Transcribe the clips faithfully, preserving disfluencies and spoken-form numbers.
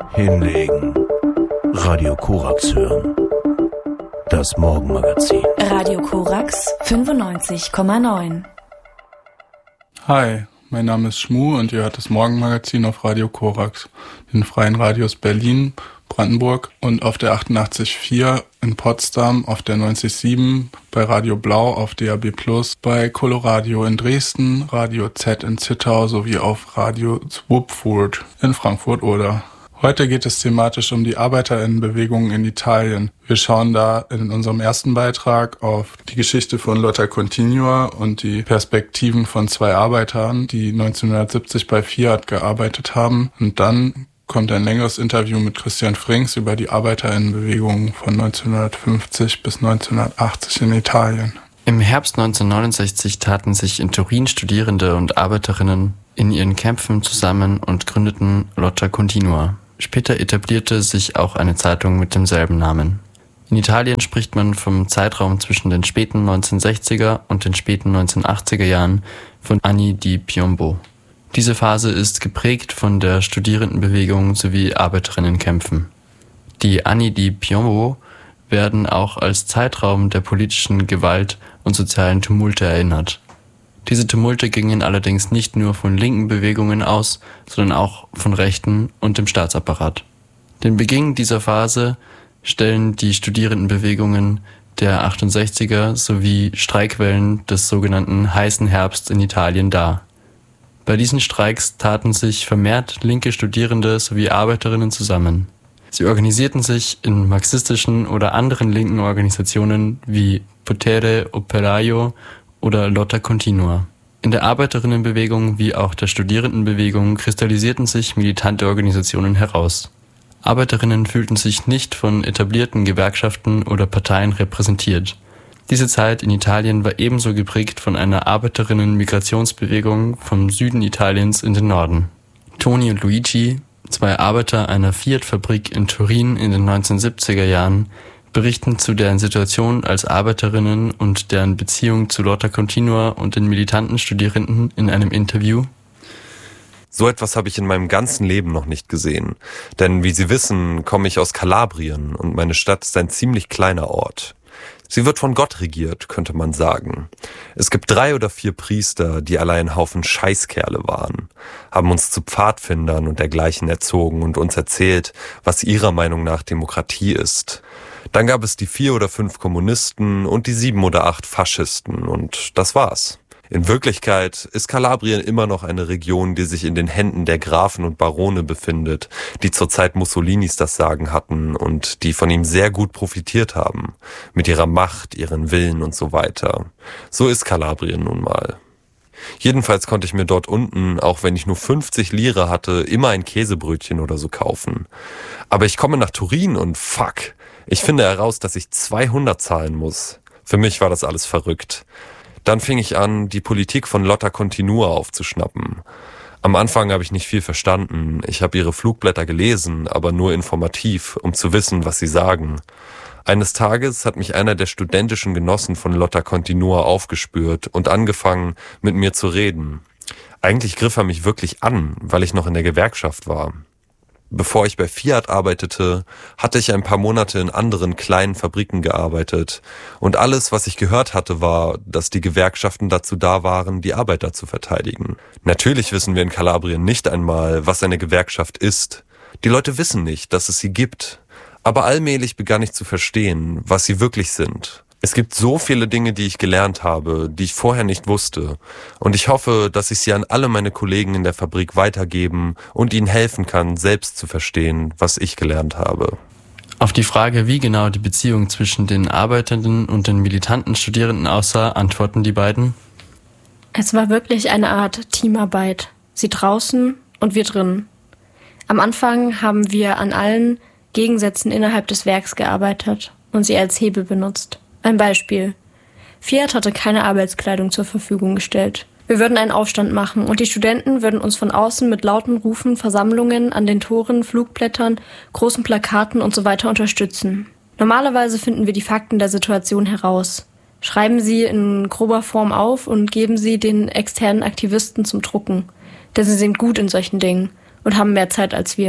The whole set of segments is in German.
Hinlegen. Radio Korax hören. Das Morgenmagazin. Radio Korax fünfundneunzig Komma neun. Hi, mein Name ist Schmu und ihr hört das Morgenmagazin auf Radio Korax, den freien Radios Berlin, Brandenburg und auf der achtundachtzig Komma vier in Potsdam, auf der neunzig Komma sieben, bei Radio Blau auf D A B plus, bei Coloradio in Dresden, Radio Z in Zittau sowie auf Radio Swupfurt in Frankfurt-Oder. Heute geht es thematisch um die ArbeiterInnenbewegungen in Italien. Wir schauen da in unserem ersten Beitrag auf die Geschichte von Lotta Continua und die Perspektiven von zwei Arbeitern, die neunzehnhundertsiebzig bei Fiat gearbeitet haben. Und dann kommt ein längeres Interview mit Christian Frings über die ArbeiterInnenbewegungen von neunzehnhundertfünfzig bis neunzehnhundertachtzig in Italien. Im Herbst neunzehnhundertneunundsechzig taten sich in Turin Studierende und Arbeiterinnen in ihren Kämpfen zusammen und gründeten Lotta Continua. Später etablierte sich auch eine Zeitung mit demselben Namen. In Italien spricht man vom Zeitraum zwischen den späten neunzehnhundertsechziger und den späten neunzehnhundertachtziger Jahren von Anni di Piombo. Diese Phase ist geprägt von der Studierendenbewegung sowie Arbeiterinnenkämpfen. Die Anni di Piombo werden auch als Zeitraum der politischen Gewalt und sozialen Tumulte erinnert. Diese Tumulte gingen allerdings nicht nur von linken Bewegungen aus, sondern auch von rechten und dem Staatsapparat. Den Beginn dieser Phase stellen die Studierendenbewegungen der achtundsechziger sowie Streikwellen des sogenannten heißen Herbst in Italien dar. Bei diesen Streiks taten sich vermehrt linke Studierende sowie Arbeiterinnen zusammen. Sie organisierten sich in marxistischen oder anderen linken Organisationen wie Potere Operaio oder Lotta Continua. In der Arbeiterinnenbewegung wie auch der Studierendenbewegung kristallisierten sich militante Organisationen heraus. Arbeiterinnen fühlten sich nicht von etablierten Gewerkschaften oder Parteien repräsentiert. Diese Zeit in Italien war ebenso geprägt von einer Arbeiterinnen-Migrationsbewegung vom Süden Italiens in den Norden. Toni und Luigi, zwei Arbeiter einer Fiat-Fabrik in Turin in den neunzehnhundertsiebziger Jahren, berichten zu deren Situation als Arbeiterinnen und deren Beziehung zu Lotta Continua und den militanten Studierenden in einem Interview. So etwas habe ich in meinem ganzen Leben noch nicht gesehen. Denn wie Sie wissen, komme ich aus Kalabrien und meine Stadt ist ein ziemlich kleiner Ort. Sie wird von Gott regiert, könnte man sagen. Es gibt drei oder vier Priester, die alle ein Haufen Scheißkerle waren, haben uns zu Pfadfindern und dergleichen erzogen und uns erzählt, was ihrer Meinung nach Demokratie ist. Dann gab es die vier oder fünf Kommunisten und die sieben oder acht Faschisten und das war's. In Wirklichkeit ist Kalabrien immer noch eine Region, die sich in den Händen der Grafen und Barone befindet, die zur Zeit Mussolinis das Sagen hatten und die von ihm sehr gut profitiert haben, mit ihrer Macht, ihren Willen und so weiter. So ist Kalabrien nun mal. Jedenfalls konnte ich mir dort unten, auch wenn ich nur fünfzig Lire hatte, immer ein Käsebrötchen oder so kaufen. Aber ich komme nach Turin und fuck, ich finde heraus, dass ich zweihundert zahlen muss. Für mich war das alles verrückt. Dann fing ich an, die Politik von Lotta Continua aufzuschnappen. Am Anfang habe ich nicht viel verstanden. Ich habe ihre Flugblätter gelesen, aber nur informativ, um zu wissen, was sie sagen. Eines Tages hat mich einer der studentischen Genossen von Lotta Continua aufgespürt und angefangen, mit mir zu reden. Eigentlich griff er mich wirklich an, weil ich noch in der Gewerkschaft war. Bevor ich bei Fiat arbeitete, hatte ich ein paar Monate in anderen kleinen Fabriken gearbeitet. Und alles, was ich gehört hatte, war, dass die Gewerkschaften dazu da waren, die Arbeiter zu verteidigen. Natürlich wissen wir in Kalabrien nicht einmal, was eine Gewerkschaft ist. Die Leute wissen nicht, dass es sie gibt. Aber allmählich begann ich zu verstehen, was sie wirklich sind. Es gibt so viele Dinge, die ich gelernt habe, die ich vorher nicht wusste. Und ich hoffe, dass ich sie an alle meine Kollegen in der Fabrik weitergeben und ihnen helfen kann, selbst zu verstehen, was ich gelernt habe. Auf die Frage, wie genau die Beziehung zwischen den arbeitenden und den militanten Studierenden aussah, antworten die beiden: Es war wirklich eine Art Teamarbeit. Sie draußen und wir drinnen. Am Anfang haben wir an allen Gegensätzen innerhalb des Werks gearbeitet und sie als Hebel benutzt. Ein Beispiel. Fiat hatte keine Arbeitskleidung zur Verfügung gestellt. Wir würden einen Aufstand machen und die Studenten würden uns von außen mit lauten Rufen, Versammlungen an den Toren, Flugblättern, großen Plakaten und so weiter unterstützen. Normalerweise finden wir die Fakten der Situation heraus, schreiben sie in grober Form auf und geben sie den externen Aktivisten zum Drucken. Denn sie sind gut in solchen Dingen und haben mehr Zeit als wir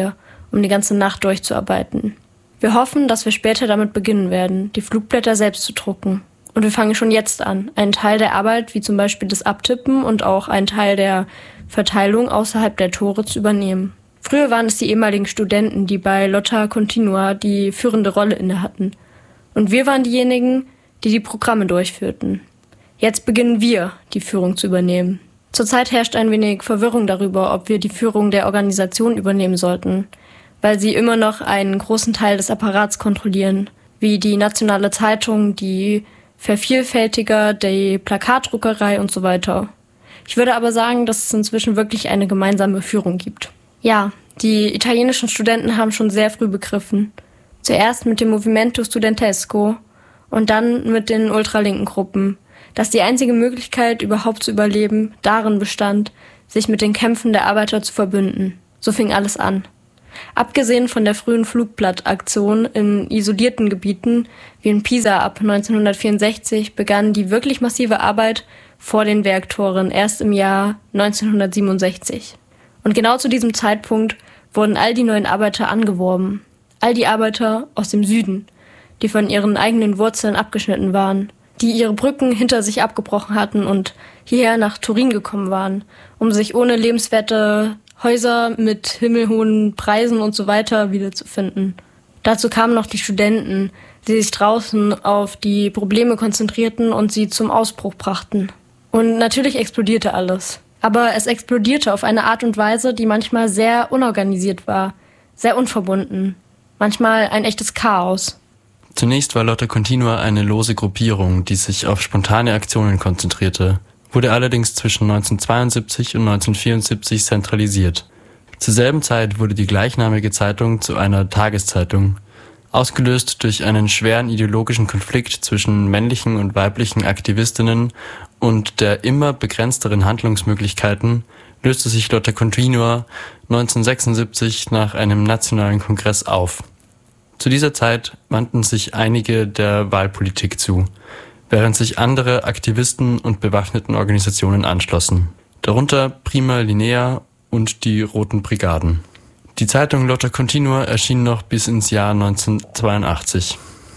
um die ganze Nacht durchzuarbeiten. Wir hoffen, dass wir später damit beginnen werden, die Flugblätter selbst zu drucken. Und wir fangen schon jetzt an, einen Teil der Arbeit, wie zum Beispiel das Abtippen und auch einen Teil der Verteilung außerhalb der Tore zu übernehmen. Früher waren es die ehemaligen Studenten, die bei Lotta Continua die führende Rolle inne hatten. Und wir waren diejenigen, die die Programme durchführten. Jetzt beginnen wir, die Führung zu übernehmen. Zurzeit herrscht ein wenig Verwirrung darüber, ob wir die Führung der Organisation übernehmen sollten, weil sie immer noch einen großen Teil des Apparats kontrollieren, wie die nationale Zeitung, die Vervielfältiger, die Plakatdruckerei und so weiter. Ich würde aber sagen, dass es inzwischen wirklich eine gemeinsame Führung gibt. Ja, die italienischen Studenten haben schon sehr früh begriffen. Zuerst mit dem Movimento Studentesco und dann mit den ultralinken Gruppen, dass die einzige Möglichkeit, überhaupt zu überleben, darin bestand, sich mit den Kämpfen der Arbeiter zu verbünden. So fing alles an. Abgesehen von der frühen Flugblattaktion in isolierten Gebieten, wie in Pisa ab neunzehnhundertvierundsechzig, begann die wirklich massive Arbeit vor den Werktoren erst im Jahr neunzehnhundertsiebenundsechzig. Und genau zu diesem Zeitpunkt wurden all die neuen Arbeiter angeworben. All die Arbeiter aus dem Süden, die von ihren eigenen Wurzeln abgeschnitten waren, die ihre Brücken hinter sich abgebrochen hatten und hierher nach Turin gekommen waren, um sich ohne lebenswerte Häuser mit himmelhohen Preisen und so weiter wiederzufinden. Dazu kamen noch die Studenten, die sich draußen auf die Probleme konzentrierten und sie zum Ausbruch brachten. Und natürlich explodierte alles. Aber es explodierte auf eine Art und Weise, die manchmal sehr unorganisiert war, sehr unverbunden, manchmal ein echtes Chaos. Zunächst war Lotta Continua eine lose Gruppierung, die sich auf spontane Aktionen konzentrierte, wurde allerdings zwischen neunzehnhundertzweiundsiebzig und neunzehnhundertvierundsiebzig zentralisiert. Zur selben Zeit wurde die gleichnamige Zeitung zu einer Tageszeitung. Ausgelöst durch einen schweren ideologischen Konflikt zwischen männlichen und weiblichen Aktivistinnen und der immer begrenzteren Handlungsmöglichkeiten löste sich Lotta Continua neunzehnhundertsechsundsiebzig nach einem nationalen Kongress auf. Zu dieser Zeit wandten sich einige der Wahlpolitik zu, während sich andere Aktivisten und bewaffneten Organisationen anschlossen, darunter Prima Linea und die Roten Brigaden. Die Zeitung Lotta Continua erschien noch bis ins Jahr neunzehnhundertzweiundachtzig.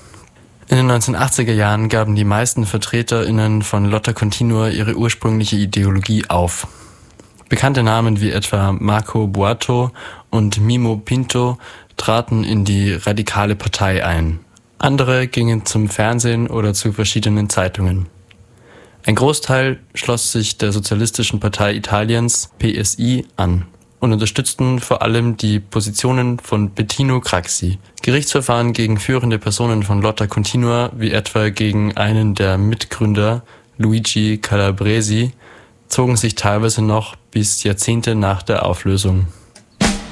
In den neunzehnhundertachtziger Jahren gaben die meisten VertreterInnen von Lotta Continua ihre ursprüngliche Ideologie auf. Bekannte Namen wie etwa Marco Boato und Mimo Pinto traten in die radikale Partei ein. Andere gingen zum Fernsehen oder zu verschiedenen Zeitungen. Ein Großteil schloss sich der Sozialistischen Partei Italiens, P S I, an und unterstützten vor allem die Positionen von Bettino Craxi. Gerichtsverfahren gegen führende Personen von Lotta Continua, wie etwa gegen einen der Mitgründer, Luigi Calabresi, zogen sich teilweise noch bis Jahrzehnte nach der Auflösung.